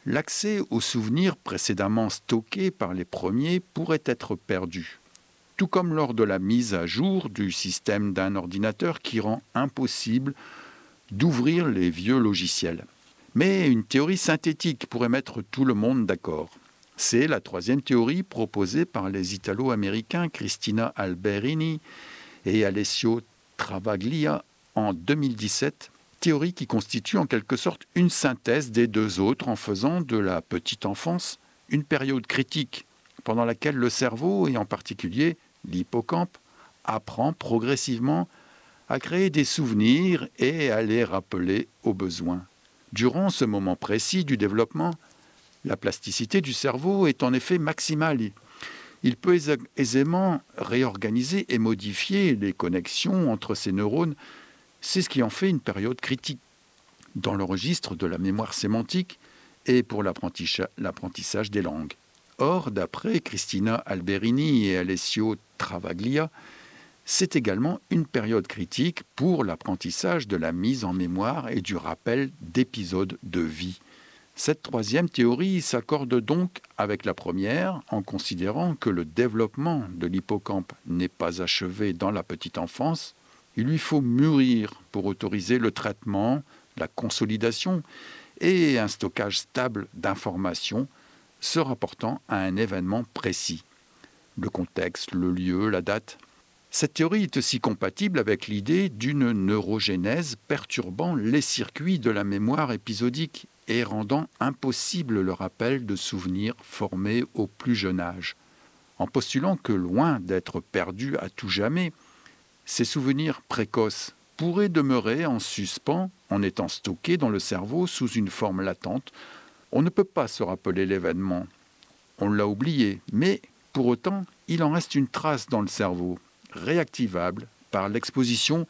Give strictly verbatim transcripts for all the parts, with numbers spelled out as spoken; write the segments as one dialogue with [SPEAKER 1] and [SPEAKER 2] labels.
[SPEAKER 1] L'accès aux souvenirs précédemment stockés par les premiers pourrait être perdu, tout comme lors de la mise à jour du système d'un ordinateur qui rend impossible d'ouvrir les vieux logiciels. Mais une théorie synthétique pourrait mettre tout le monde d'accord. C'est la troisième théorie proposée par les Italo-américains Cristina Alberini et Alessio Travaglia en deux mille dix-sept, théorie qui constitue en quelque sorte une synthèse des deux autres en faisant de la petite enfance une période critique pendant laquelle le cerveau, et en particulier l'hippocampe, apprend progressivement à créer des souvenirs et à les rappeler au besoin. Durant ce moment précis du développement, la plasticité du cerveau est en effet maximale. Il peut aisément réorganiser et modifier les connexions entre ces neurones. C'est ce qui en fait une période critique dans le registre de la mémoire sémantique et pour l'apprentissage des langues. Or, d'après Cristina Alberini et Alessio Travaglia, c'est également une période critique pour l'apprentissage de la mise en mémoire et du rappel d'épisodes de vie. Cette troisième théorie s'accorde donc avec la première en considérant que le développement de l'hippocampe n'est pas achevé dans la petite enfance. Il lui faut mûrir pour autoriser le traitement, la consolidation et un stockage stable d'informations se rapportant à un événement précis. Le contexte, le lieu, la date. Cette théorie est aussi compatible avec l'idée d'une neurogénèse perturbant les circuits de la mémoire épisodique et rendant impossible le rappel de souvenirs formés au plus jeune âge, en postulant que loin d'être perdus à tout jamais, ces souvenirs précoces pourraient demeurer en suspens en étant stockés dans le cerveau sous une forme latente. On ne peut pas se rappeler l'événement, on l'a oublié, mais pour autant, il en reste une trace dans le cerveau, réactivable par l'exposition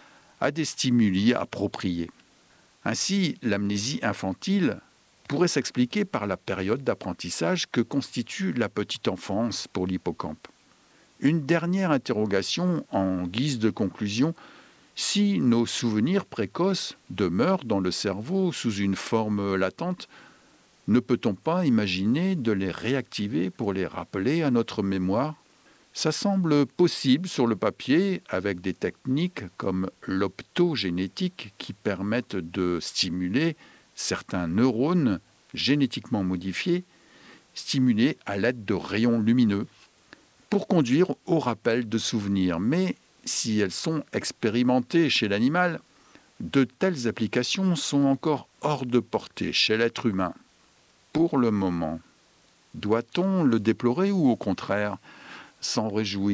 [SPEAKER 1] à des stimuli appropriés. Ainsi, l'amnésie infantile pourrait s'expliquer par la période d'apprentissage que constitue la petite enfance pour l'hippocampe. Une dernière interrogation en guise de conclusion: si nos souvenirs précoces demeurent dans le cerveau sous une forme latente, ne peut-on pas imaginer de les réactiver pour les rappeler à notre mémoire ? Ça semble possible sur le papier avec des techniques comme l'optogénétique qui permettent de stimuler certains neurones génétiquement modifiés, stimulés à l'aide de rayons lumineux, pour conduire au rappel de souvenirs. Mais si elles sont expérimentées chez l'animal, de telles applications sont encore hors de portée chez l'être humain. Pour le moment, doit-on le déplorer ou au contraire s'en réjouir ?